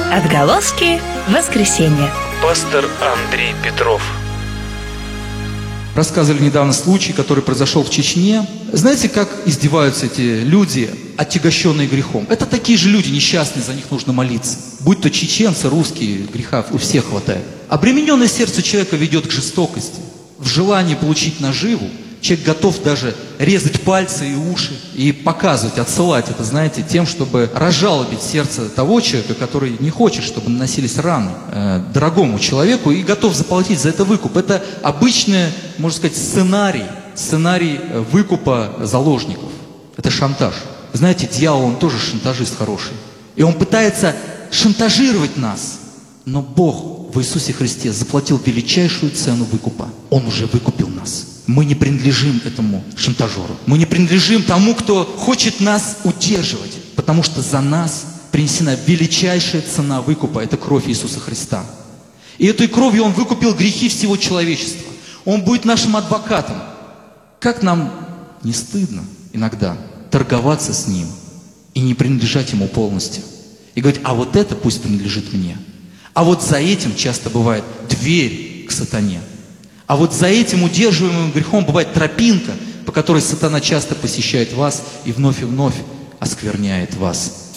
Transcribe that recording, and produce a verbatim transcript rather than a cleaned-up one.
Отголоски воскресенья. Пастор Андрей Петров. Рассказывали недавно случай, который произошел в Чечне. Знаете, как издеваются эти люди, отягощенные грехом? Это такие же люди несчастные, за них нужно молиться. Будь то чеченцы, русские, греха у всех хватает. Обремененное сердце человека ведет к жестокости. В желании получить наживу человек готов даже резать пальцы и уши и показывать, отсылать это, знаете, тем, чтобы разжалобить сердце того человека, который не хочет, чтобы наносились раны э, дорогому человеку, и готов заплатить за это выкуп. Это обычный, можно сказать, сценарий, сценарий выкупа заложников. Это шантаж. Знаете, дьявол, он тоже шантажист хороший. И он пытается шантажировать нас. Но Бог в Иисусе Христе заплатил величайшую цену выкупа. Он уже выкупил нас. Мы не принадлежим этому шантажеру. Мы не принадлежим тому, кто хочет нас удерживать. Потому что за нас принесена величайшая цена выкупа. Это кровь Иисуса Христа. И этой кровью Он выкупил грехи всего человечества. Он будет нашим адвокатом. Как нам не стыдно иногда торговаться с Ним и не принадлежать Ему полностью. И говорить, а вот это пусть принадлежит мне. А вот за этим часто бывает дверь к сатане. А вот за этим удерживаемым грехом бывает тропинка, по которой сатана часто посещает вас и вновь и вновь оскверняет вас.